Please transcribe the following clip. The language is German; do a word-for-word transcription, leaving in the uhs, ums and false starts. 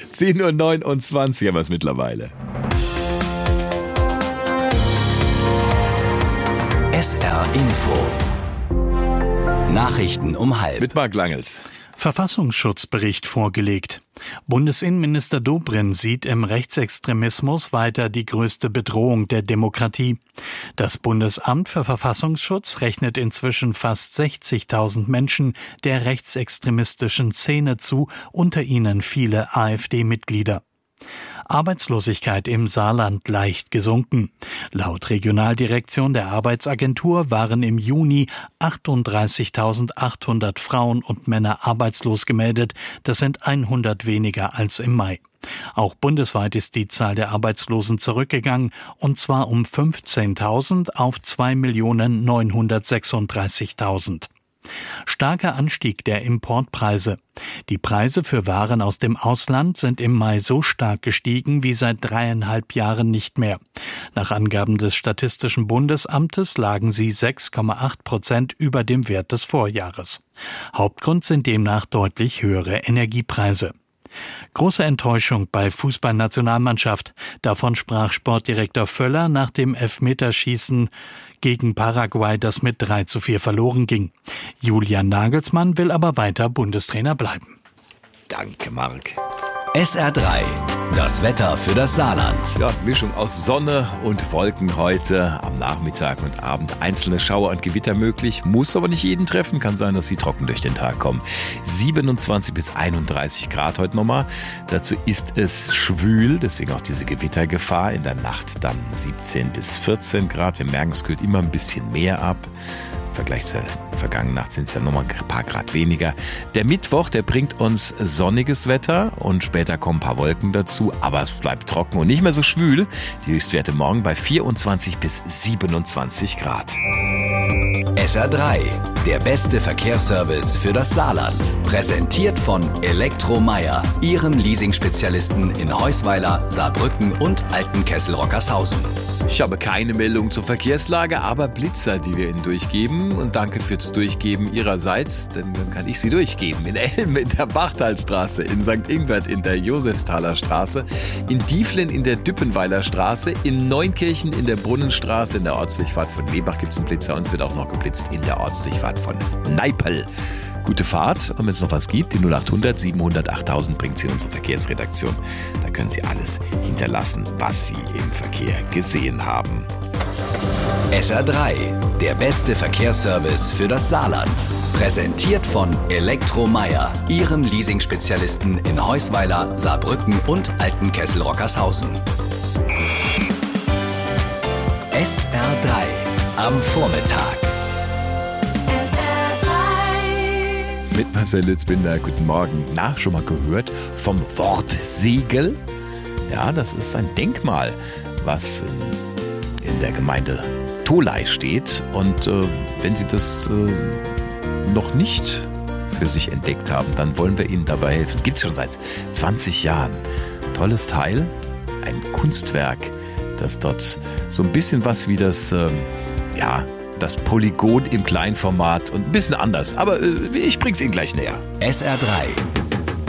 zehn Uhr neunundzwanzig haben wir es mittlerweile. S R Info. Nachrichten um halb. Mit Marc Langels. Verfassungsschutzbericht vorgelegt. Bundesinnenminister Dobrindt sieht im Rechtsextremismus weiter die größte Bedrohung der Demokratie. Das Bundesamt für Verfassungsschutz rechnet inzwischen fast sechzigtausend Menschen der rechtsextremistischen Szene zu, unter ihnen viele AfD-Mitglieder. Arbeitslosigkeit im Saarland leicht gesunken. Laut Regionaldirektion der Arbeitsagentur waren im Juni achtunddreißigtausendachthundert Frauen und Männer arbeitslos gemeldet. Das sind hundert weniger als im Mai. Auch bundesweit ist die Zahl der Arbeitslosen zurückgegangen, und zwar um fünfzehntausend auf zwei Millionen neunhundertsechsunddreißigtausend. Starker Anstieg der Importpreise. Die Preise für Waren aus dem Ausland sind im Mai so stark gestiegen wie seit dreieinhalb Jahren nicht mehr. Nach Angaben des Statistischen Bundesamtes lagen sie sechs Komma acht Prozent über dem Wert des Vorjahres. Hauptgrund sind demnach deutlich höhere Energiepreise. Große Enttäuschung bei Fußballnationalmannschaft. Davon sprach Sportdirektor Völler nach dem Elfmeterschießen gegen Paraguay, das mit drei zu vier verloren ging. Julian Nagelsmann will aber weiter Bundestrainer bleiben. Danke, Marc. S R drei. Das Wetter für das Saarland. Ja, Mischung aus Sonne und Wolken heute. Am Nachmittag und Abend einzelne Schauer und Gewitter möglich. Muss aber nicht jeden treffen. Kann sein, dass sie trocken durch den Tag kommen. siebenundzwanzig bis einunddreißig Grad heute nochmal. Dazu ist es schwül. Deswegen auch diese Gewittergefahr. In der Nacht dann siebzehn bis vierzehn Grad. Wir merken, es kühlt immer ein bisschen mehr ab. Im Vergleich zur vergangenen Nacht sind es ja nochmal ein paar Grad weniger. Der Mittwoch, der bringt uns sonniges Wetter und später kommen ein paar Wolken dazu, aber es bleibt trocken und nicht mehr so schwül. Die Höchstwerte morgen bei vierundzwanzig bis siebenundzwanzig Grad. S R drei, der beste Verkehrsservice für das Saarland. Präsentiert von Elektromeier, Ihrem Leasing-Spezialisten in Heusweiler, Saarbrücken und Altenkessel-Rockershausen. Ich habe keine Meldung zur Verkehrslage, aber Blitzer, die wir Ihnen durchgeben. Und danke fürs Durchgeben Ihrerseits, denn dann kann ich sie durchgeben. In Elm in der Bachtalstraße, in Sankt Ingbert in der Josefsthaler Straße, in Dieflen in der Düppenweiler Straße, in Neunkirchen in der Brunnenstraße, in der Ortsdurchfahrt von Lebach gibt es einen Blitzer und es wird auch noch geblitzt in der Ortsdurchfahrt von Neipel. Gute Fahrt, und wenn es noch was gibt, die null achthundert siebenhundert achttausend bringt Sie in unsere Verkehrsredaktion. Da können Sie alles hinterlassen, was Sie im Verkehr gesehen haben. S R drei, der beste Verkehrsservice für das Saarland. Präsentiert von Elektromeier, Ihrem Leasing-Spezialisten in Heusweiler, Saarbrücken und Altenkessel-Rockershausen. S R drei am Vormittag. Mit Marcel Lützbinder, guten Morgen. Na, schon mal gehört vom Wortsegel? Ja, das ist ein Denkmal, was in der Gemeinde Tholey steht. Und äh, wenn Sie das äh, noch nicht für sich entdeckt haben, dann wollen wir Ihnen dabei helfen. Es gibt es schon seit zwanzig Jahren. Tolles Teil, ein Kunstwerk, das dort so ein bisschen was wie das, äh, ja, das Polygon im Kleinformat und ein bisschen anders. Aber äh, ich bring's Ihnen gleich näher. S R drei